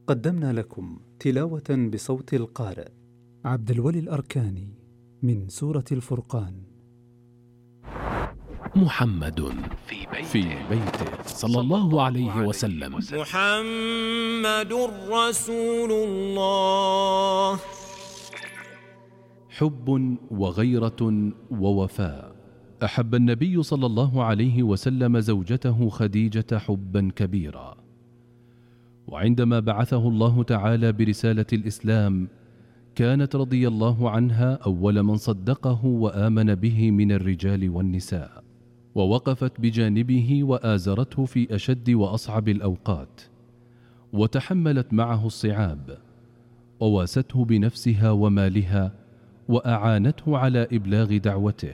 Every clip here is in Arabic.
قدمنا لكم تلاوة بصوت القارئ عبد الولي الأركاني من سورة الفرقان. محمد في بيته صلى الله عليه وسلم. محمد رسول الله. حب وغيرة ووفاء. أحب النبي صلى الله عليه وسلم زوجته خديجة حبا كبيرا، وعندما بعثه الله تعالى برسالة الإسلام كانت رضي الله عنها أول من صدقه وآمن به من الرجال والنساء، ووقفت بجانبه وآزرته في أشد وأصعب الأوقات، وتحملت معه الصعاب، وواسته بنفسها ومالها، وأعانته على إبلاغ دعوته،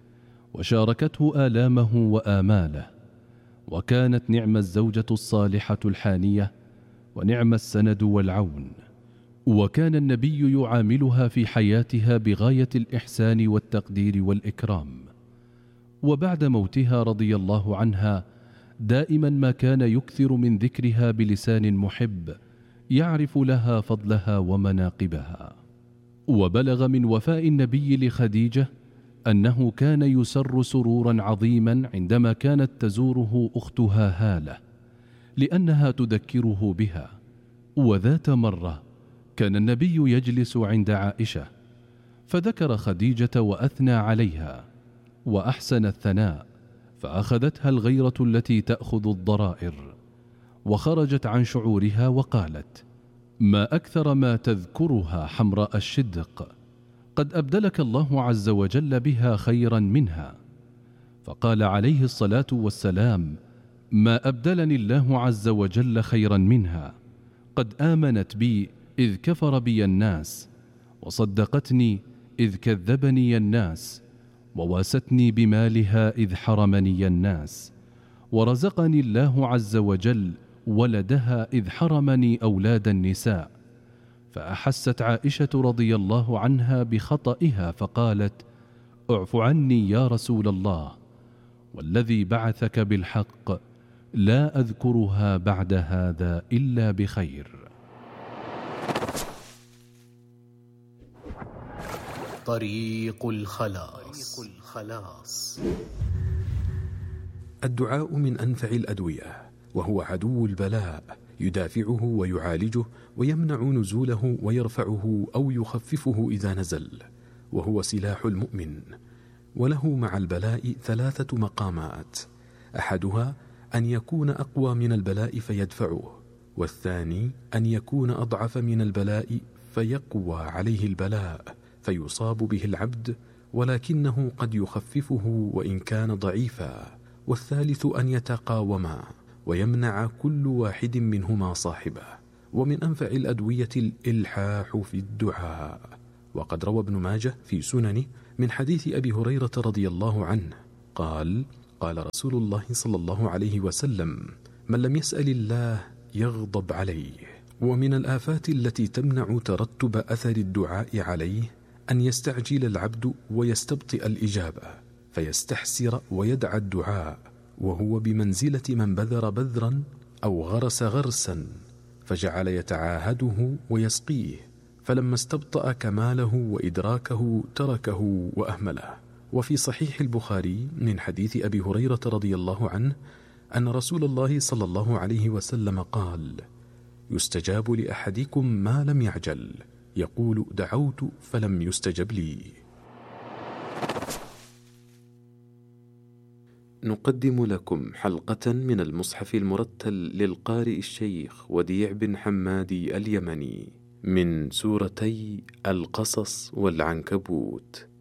وشاركته آلامه وآماله، وكانت نعم الزوجة الصالحة الحانية، ونعم السند والعون. وكان النبي يعاملها في حياتها بغاية الإحسان والتقدير والإكرام. وبعد موتها رضي الله عنها دائما ما كان يكثر من ذكرها بلسان محب يعرف لها فضلها ومناقبها. وبلغ من وفاء النبي لخديجة أنه كان يسر سرورا عظيما عندما كانت تزوره أختها هالة لأنها تذكره بها. وذات مرة كان النبي يجلس عند عائشة فذكر خديجة وأثنى عليها وأحسن الثناء، فأخذتها الغيرة التي تأخذ الضرائر، وخرجت عن شعورها وقالت: ما أكثر ما تذكرها حمراء الشدق، قد أبدلك الله عز وجل بها خيرا منها. فقال عليه الصلاة والسلام: ما أبدلني الله عز وجل خيرا منها، قد آمنت بي إذ كفر بي الناس، وصدقتني إذ كذبني الناس، وواستني بمالها إذ حرمني الناس، ورزقني الله عز وجل ولدها إذ حرمني أولاد النساء. فأحست عائشة رضي الله عنها بخطئها فقالت: اعف عني يا رسول الله، والذي بعثك بالحق لا أذكرها بعد هذا إلا بخير. طريق الخلاص. الدعاء من أنفع الأدوية، وهو عدو البلاء، يدافعه ويعالجه ويمنع نزوله ويرفعه أو يخففه إذا نزل، وهو سلاح المؤمن. وله مع البلاء 3 مقامات: أحدها أن يكون أقوى من البلاء فيدفعه، والثاني أن يكون أضعف من البلاء فيقوى عليه البلاء فيصاب به العبد ولكنه قد يخففه وإن كان ضعيفا، والثالث أن يتقاوما ويمنع كل واحد منهما صاحبه. ومن أنفع الأدوية الإلحاح في الدعاء. وقد روى ابن ماجه في سننه من حديث أبي هريرة رضي الله عنه قال: قال رسول الله صلى الله عليه وسلم: من لم يسأل الله يغضب عليه. ومن الآفات التي تمنع ترتب أثر الدعاء عليه أن يستعجل العبد ويستبطئ الإجابة فيستحسر ويدعى الدعاء، وهو بمنزلة من بذر بذرا أو غرس غرسا فجعل يتعاهده ويسقيه، فلما استبطأ كماله وإدراكه تركه وأهمله. وفي صحيح البخاري من حديث أبي هريرة رضي الله عنه أن رسول الله صلى الله عليه وسلم قال: يستجاب لأحدكم ما لم يعجل، يقول: دعوت فلم يستجب لي. نقدم لكم حلقة من المصحف المرتل للقارئ الشيخ وديع بن حمادي اليمني من سورتي القصص والعنكبوت.